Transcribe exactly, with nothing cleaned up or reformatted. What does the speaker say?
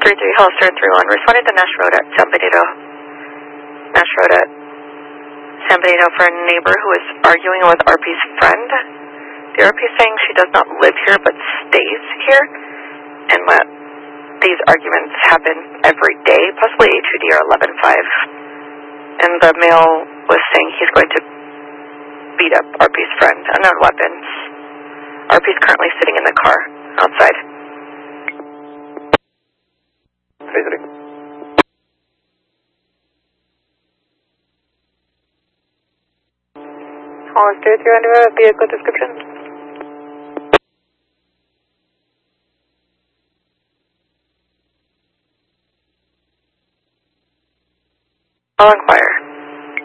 three three Hollister three one, responded to Nash Road at San Benito. Nash Road at San Benito for a neighbor who is arguing with R P's friend. The R P is saying she does not live here but stays here, and that these arguments happen every day, possibly H U D or eleven five. And the male was saying he's going to beat up R P's friend, unknown weapons. R P's currently sitting in the car outside. three three. Hollister three one, vehicle description. I'll inquire.